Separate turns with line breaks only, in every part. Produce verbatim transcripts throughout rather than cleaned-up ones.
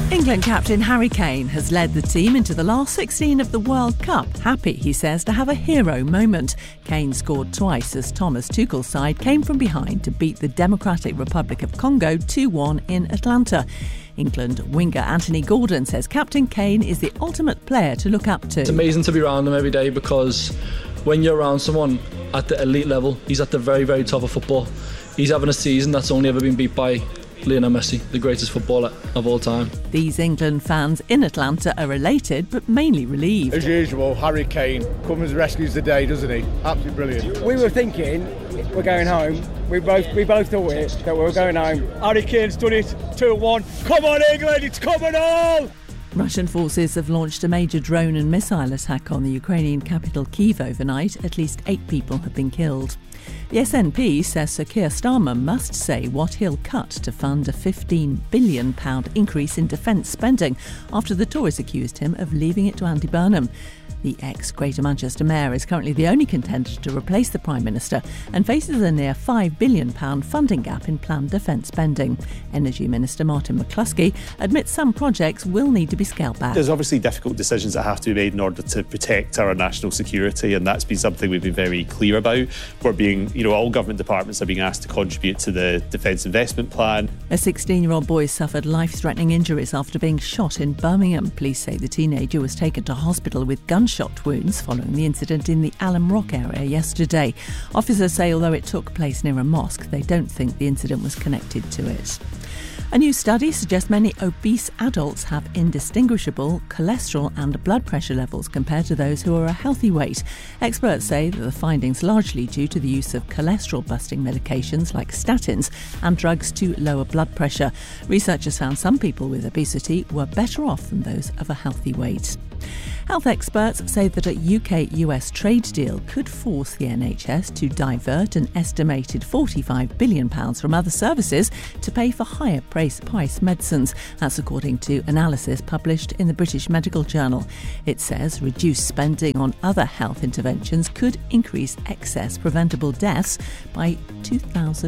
England captain Harry Kane has led the team into the last sixteen of the World Cup. Happy, he says, to have a hero moment. Kane scored twice as Thomas Tuchel's side came from behind to beat the Democratic Republic of Congo two one in Atlanta. England winger Anthony Gordon says Captain Kane is the ultimate player to look up to.
It's amazing to be around him every day because when you're around someone at the elite level, he's at the very, very top of football. He's having a season that's only ever been beat by Lionel Messi, the greatest footballer of all time.
These England fans in Atlanta are elated but mainly relieved.
As usual, Harry Kane comes and rescues the day, doesn't he? Absolutely brilliant.
We were thinking we're going home. We both we both thought it, that we were going home. Harry Kane's done it, two one. Come on England, it's coming on!
Russian forces have launched a major drone and missile attack on the Ukrainian capital Kyiv overnight. At least eight people have been killed. The S N P says Sir Keir Starmer must say what he'll cut to fund a fifteen billion pounds increase in defence spending after the Tories accused him of leaving it to Andy Burnham. The ex-Greater Manchester Mayor is currently the only contender to replace the Prime Minister and faces a near five billion pounds funding gap in planned defence spending. Energy Minister Martin McCluskey admits some projects will need to be scaled back.
There's obviously difficult decisions that have to be made in order to protect our national security, and that's been something we've been very clear about. We're being, you know, all government departments are being asked to contribute to the Defence Investment Plan.
A sixteen-year-old boy suffered life-threatening injuries after being shot in Birmingham. Police say the teenager was taken to hospital with gunshot wounds following the incident in the Alum Rock area yesterday. Officers say although it took place near a mosque, they don't think the incident was connected to it. A new study suggests many obese adults have indistinguishable cholesterol and blood pressure levels compared to those who are a healthy weight. Experts say that the findings largely due to the use of cholesterol-busting medications like statins and drugs to lower blood pressure. Researchers found some people with obesity were better off than those of a healthy weight. Health experts say that a U K U S trade deal could force the N H S to divert an estimated forty-five billion pounds from other services to pay for higher price medicines. That's according to analysis published in the British Medical Journal. It says reduced spending on other health interventions could increase excess preventable deaths by two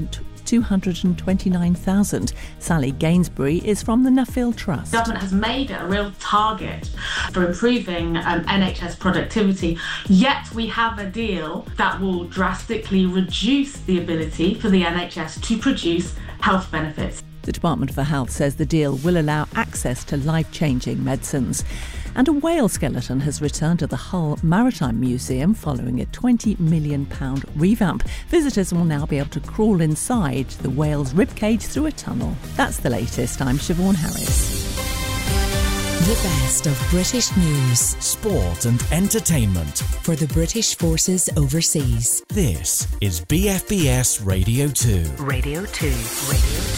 hundred twenty-nine thousand. Sally Gainsbury is from the Nuffield Trust.
The government has made it a real target for improving um, N H S productivity, yet we have a deal that will drastically reduce the ability for the N H S to produce health benefits.
The Department for Health says the deal will allow access to life-changing medicines. And a whale skeleton has returned to the Hull Maritime Museum following a twenty million pounds revamp. Visitors will now be able to crawl inside the whale's ribcage through a tunnel. That's the latest. I'm Siobhan Harris.
The best of British news,
sport and entertainment
for the British forces overseas.
This is B F B S Radio two.
Radio two. Radio two.